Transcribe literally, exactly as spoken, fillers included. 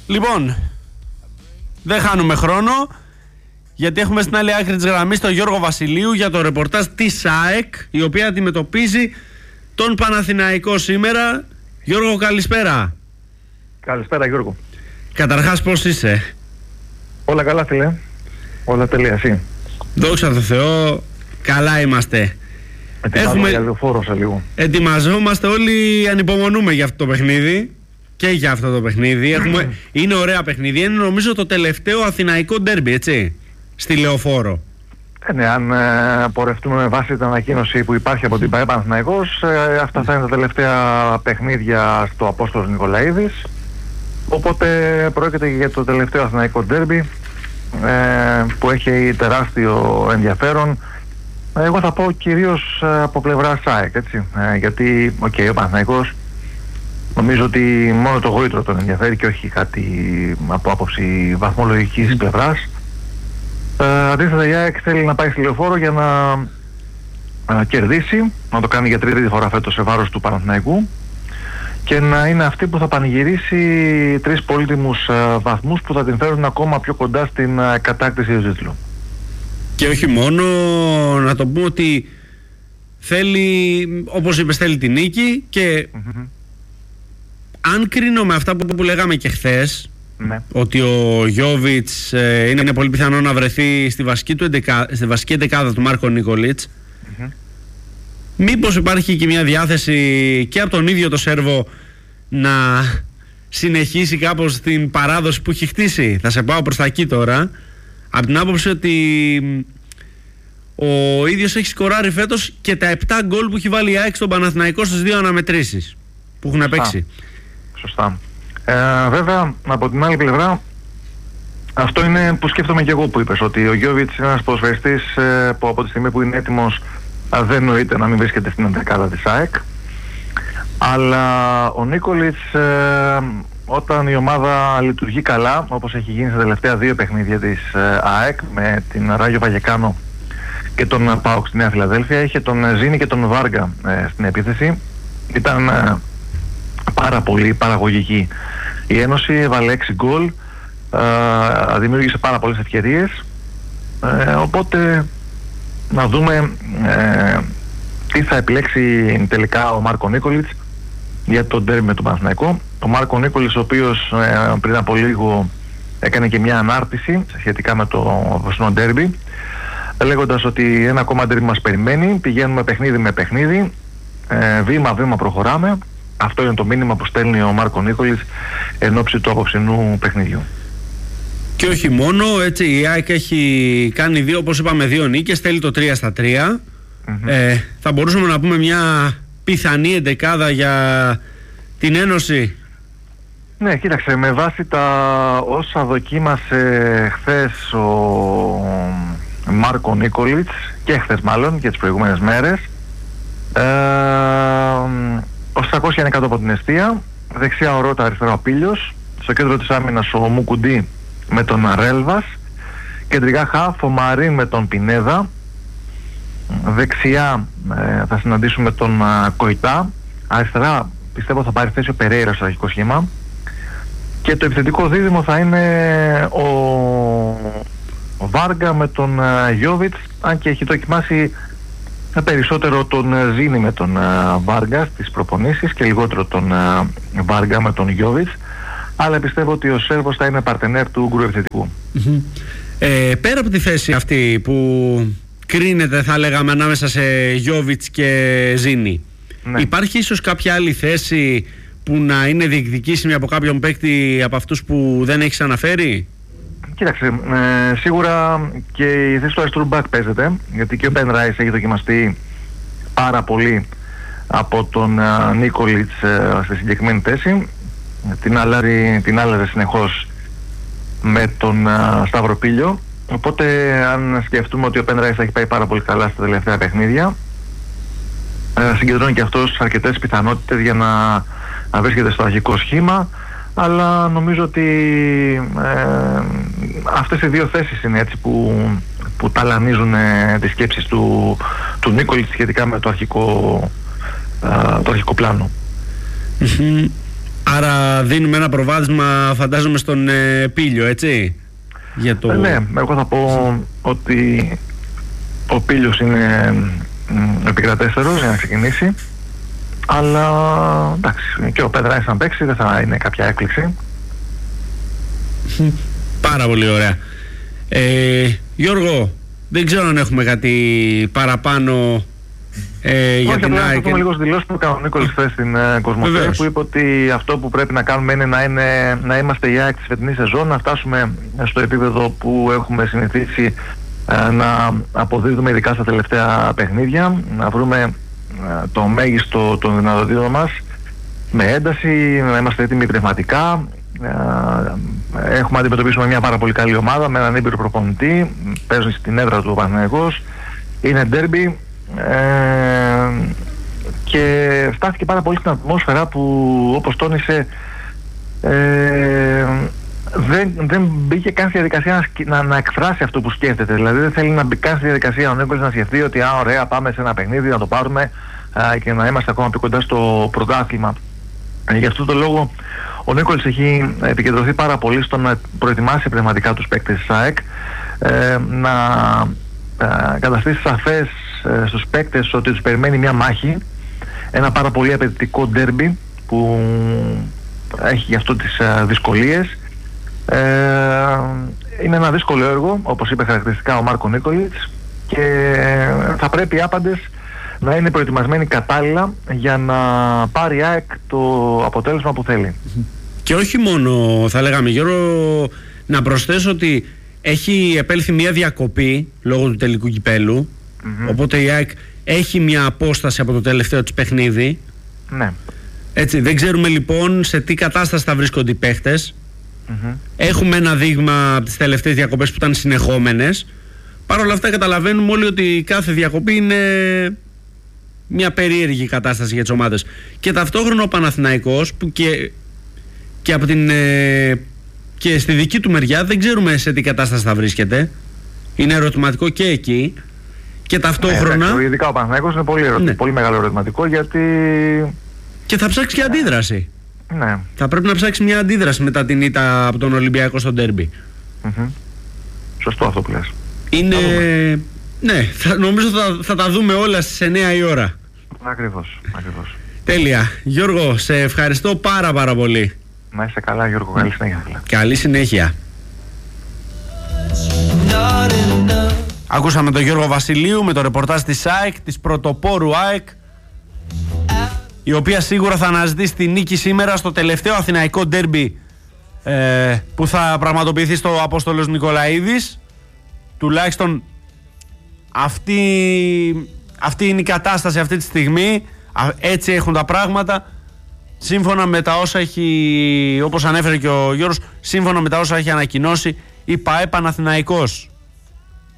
Λοιπόν, δεν χάνουμε χρόνο, γιατί έχουμε στην άλλη άκρη της γραμμής τον Γιώργο Βασιλείου για το ρεπορτάζ της ΑΕΚ, η οποία αντιμετωπίζει τον Παναθηναϊκό σήμερα. Γιώργο, καλησπέρα. Καλησπέρα, Γιώργο. Καταρχάς, πώς είσαι? Όλα καλά, φίλε. Όλα τέλεια, εσύ? Δόξα τω Θεώ, καλά είμαστε. Έχουμε... για λεωφόρο σε λίγο. Ετοιμαζόμαστε όλοι, ανυπομονούμε για αυτό το παιχνίδι. Και για αυτό το παιχνίδι. Έχουμε... είναι ωραία παιχνίδι. Είναι νομίζω το τελευταίο αθηναϊκό ντέρμπι, έτσι, στη Λεωφόρο. Ε, ναι, αν ε, πορευτούμε με βάση την ανακοίνωση που υπάρχει από την ΠΑΕ Παναθηναϊκός, ε, αυτά θα είναι τα τελευταία παιχνίδια στο Απόστολος Νικολαίδης. Οπότε πρόκειται για το τελευταίο αθηναϊκό ντέρμπι, ε, που έχει τεράστιο ενδιαφέρον. Εγώ θα πω κυρίως από πλευρά ΣΑΕΚ, έτσι, ε, γιατί okay, ο Παναθηναϊκός νομίζω ότι μόνο το γόητρο τον ενδιαφέρει και όχι κάτι από άποψη βαθμολογικής πλευράς. Ε, αντίθετα, η ΑΕΚ θέλει να πάει στη Λεωφόρο για να ε, κερδίσει, να το κάνει για τρίτη φορά φέτος σε βάρος του Παναθηναϊκού και να είναι αυτή που θα πανηγυρίσει τρεις πολύτιμους ε, βαθμούς που θα την φέρουν ακόμα πιο κοντά στην ε, κατάκτηση του τίτλου. Και όχι μόνο, να το πούμε ότι θέλει, όπως είπες, θέλει την νίκη και mm-hmm. αν κρίνω με αυτά που, που λέγαμε και χθες, ναι, ότι ο Γιόβιτς ε, είναι πολύ πιθανό να βρεθεί στη βασική, του εντεκα, στη βασική εντεκάδα του Μάρκο Νίκολιτς, mm-hmm. μήπως υπάρχει και μια διάθεση και από τον ίδιο το Σέρβο να συνεχίσει κάπως την παράδοση που έχει χτίσει? Θα σε πάω προς τα εκεί τώρα, από την άποψη ότι ο ίδιος έχει σκοράρει φέτος και τα επτά γκολ που έχει βάλει η ΑΕΚ στον Παναθηναϊκό στις δύο αναμετρήσεις που έχουν Σωστά. παίξει. Σωστά. Ε, βέβαια, από την άλλη πλευρά, αυτό είναι που σκέφτομαι και εγώ που είπες, ότι ο Γιόβιτς είναι ένας ποδοσφαιριστής ε, που από τη στιγμή που είναι έτοιμος ε, δεν νοείται να μην βρίσκεται στην ενδεκάδα της ΑΕΚ. Αλλά ο Νίκολιτς, ε, όταν η ομάδα λειτουργεί καλά, όπως έχει γίνει στα τελευταία δύο παιχνίδια της ε, ΑΕΚ με την Ράγιο Βαγεκάνο και τον ΠΑΟΚ στη Νέα Φιλαδέλφια, είχε τον Ζήνη και τον Βάργα ε, στην επίθεση. Ήταν ε, πάρα πολύ παραγωγική η Ένωση, έβαλε έξι γκολ, ε, δημιούργησε πάρα πολλές ευκαιρίες, ε, οπότε να δούμε ε, τι θα επιλέξει τελικά ο Μάρκο Νίκολιτς για το ντέρμπι με τον Παναθηναϊκό. Ο Μάρκο Νίκολιτς, ο οποίος ε, πριν από λίγο έκανε και μια ανάρτηση σχετικά με το βοσνό ντέρμπι, λέγοντας ότι ένα ακόμα ντέρμπι μας περιμένει, πηγαίνουμε παιχνίδι με παιχνίδι, ε, βήμα βήμα προχωράμε. Αυτό είναι το μήνυμα που στέλνει ο Μάρκο Νίκολιτς εν ώψη του απόψινού παιχνιδιού. Και όχι μόνο, έτσι, η ΑΕΚ έχει κάνει δύο, όπως είπαμε, δύο νίκες, θέλει το τρία στα τρία. Mm-hmm. Ε, θα μπορούσαμε να πούμε μια πιθανή εντεκάδα για την Ένωση? Ναι, κοίταξε, με βάση τα όσα δοκίμασε χθες ο Μάρκο Νίκολιτς, και χθες μάλλον και τις προηγούμενες μέρες, ε, ο Σακός είναι κάτω από την εστία, δεξιά ο Ρώτα, αριστερά ο Πίλιος, στο κέντρο της άμυνας ο Μουκουντή με τον Ρέλβας, κεντρικά χαφ ο Μαρίν με τον Πινέδα, δεξιά ε, θα συναντήσουμε τον α, Κοϊτά, αριστερά πιστεύω θα πάρει θέση ο Περέιρα στο αρχικό σχήμα και το επιθετικό δίδυμο θα είναι ο, ο Βάργα με τον Γιόβιτς, αν και έχει δοκιμάσει περισσότερο τον Ζήνη με τον uh, Βάργα στις προπονήσεις και λιγότερο τον uh, Βάργα με τον Γιόβιτς, αλλά πιστεύω ότι ο Σέρβος θα είναι παρτενέρ του γκρου επιθετικού. Mm-hmm. Ε, πέρα από τη θέση αυτή που κρίνεται, θα λέγαμε, ανάμεσα σε Γιόβιτς και Ζήνη, ναι, υπάρχει ίσως κάποια άλλη θέση που να είναι διεκδικήσιμη από κάποιον παίκτη από αυτούς που δεν έχεις αναφέρει? Κοίταξε, ε, σίγουρα και η θέση του αριστερού μπακ παίζεται, γιατί και ο Πεν Ράις έχει δοκιμαστεί πάρα πολύ από τον uh, Νίκολιτς uh, στη συγκεκριμένη θέση. Την άλλαρε, την άλλαρε συνεχώς με τον uh, Σταύρο Πίλιο. Οπότε αν σκεφτούμε ότι ο Πεν Ράις έχει πάει πάρα πολύ καλά στα τελευταία παιχνίδια, uh, συγκεντρώνει και αυτός αρκετές πιθανότητες για να, να βρίσκεται στο αρχικό σχήμα. Αλλά νομίζω ότι ε, αυτές οι δύο θέσεις είναι έτσι που, που ταλανίζουν ε, τις σκέψεις του, του Νίκολιτς σχετικά με το αρχικό, ε, το αρχικό πλάνο. Mm-hmm. Άρα δίνουμε ένα προβάδισμα, φαντάζομαι, στον ε, Πήλιο, έτσι. Για το... ε, ναι, εγώ θα πω ότι ο Πήλιος είναι επικρατέστερος για να ξεκινήσει. Αλλά εντάξει, και ο Πεδράκης αν παίξει δεν θα είναι κάποια έκπληξη. Πάρα πολύ ωραία. ε, Γιώργο, δεν ξέρω αν έχουμε κάτι παραπάνω ε, για Όχι, την ΑΕΚ. ΑΕΚ. Όχι, λίγο δηλώσει που έκανε ο Νίκολης χθες στην uh, Κοσμοτέ, που είπε ότι αυτό που πρέπει να κάνουμε είναι να, είναι, να είμαστε η ΑΕΚ της φετινής σεζόν, να φτάσουμε στο επίπεδο που έχουμε συνηθίσει uh, να αποδίδουμε, ειδικά στα τελευταία παιχνίδια, να βρούμε uh, το μέγιστο των δυνατοτήτων μας με ένταση, να είμαστε έτοιμοι πνευματικά. Uh, έχουμε να αντιμετωπίσουμε μια πάρα πολύ καλή ομάδα με έναν έμπειρο προπονητή, παίζει στην έδρα του ο Παναθηναϊκός, είναι ντέρμπι. Ε, και φτάθηκε πάρα πολύ στην ατμόσφαιρα που, όπως τόνισε, ε, δεν, δεν μπήκε καν στη διαδικασία να, να, να εκφράσει αυτό που σκέφτεται. Δηλαδή δεν θέλει να μπει καν στη διαδικασία ο Νίκολης να σκεφτεί ότι α, ωραία, πάμε σε ένα παιχνίδι να το πάρουμε α, και να είμαστε ακόμα πιο κοντά στο πρωτάθλημα. Ε, γι' αυτό το λόγο ο Νίκολης έχει επικεντρωθεί πάρα πολύ στο να προετοιμάσει πνευματικά τους παίκτες της ΑΕΚ, ε, να ε, καταστήσει σαφές στους παίκτες ότι τους περιμένει μια μάχη, ένα πάρα πολύ απαιτητικό ντέρμπι που έχει γι' αυτό τις uh, δυσκολίες. Ε, είναι ένα δύσκολο έργο, όπως είπε χαρακτηριστικά ο Μάρκο Νίκολιτς, και θα πρέπει οι άπαντες να είναι προετοιμασμένοι κατάλληλα για να πάρει η ΑΕΚ το αποτέλεσμα που θέλει. Και όχι μόνο, θα λέγαμε, Γιώργο, να προσθέσω ότι έχει επέλθει μια διακοπή λόγω του τελικού κυπέλου. Mm-hmm. Οπότε η ΑΕΚ έχει μια απόσταση από το τελευταίο της παιχνίδι. Ναι. Έτσι, δεν ξέρουμε λοιπόν σε τι κατάσταση θα βρίσκονται οι παίχτες. Mm-hmm. Έχουμε ένα δείγμα από τις τελευταίες διακοπές που ήταν συνεχόμενες. Παρ' όλα αυτά καταλαβαίνουμε όλοι ότι κάθε διακοπή είναι μια περίεργη κατάσταση για τις ομάδες. Και ταυτόχρονα ο Παναθηναϊκός που και, και, από την, ε, και στη δική του μεριά δεν ξέρουμε σε τι κατάσταση θα βρίσκεται. Είναι ερωτηματικό και εκεί. Και ταυτόχρονα. Ναι, ειδικά ο Παναθηναϊκός είναι πολύ, ερω... ναι. πολύ μεγάλο ερωτηματικό, γιατί. Και θα ψάξει και αντίδραση. Ναι. Θα πρέπει να ψάξει μια αντίδραση μετά την ήττα από τον Ολυμπιακό στο ντέρμπι. Mm-hmm. Σωστό αυτό που λες. Είναι. Ναι, θα, νομίζω θα, θα τα δούμε όλα στις εννιά η ώρα. Ακριβώς, ακριβώς. Τέλεια. Γιώργο, σε ευχαριστώ πάρα πάρα πολύ. Να είσαι καλά, Γιώργο. Καλή συνέχεια. Καλή συνέχεια. Ακούσαμε τον Γιώργο Βασιλείου με το ρεπορτάζ της ΑΕΚ, της πρωτοπόρου ΑΕΚ, η οποία σίγουρα θα αναζητήσει τη νίκη σήμερα στο τελευταίο αθηναϊκό ντέρμπι ε, που θα πραγματοποιηθεί στο Απόστολος Νικολαίδης. Τουλάχιστον αυτή, αυτή είναι η κατάσταση αυτή τη στιγμή. Έτσι έχουν τα πράγματα. Σύμφωνα με τα όσα έχει, όπως ανέφερε και ο Γιώργος, σύμφωνα με τα όσα έχει ανακοινώσει η ΠΑΕ Παναθηναϊκός.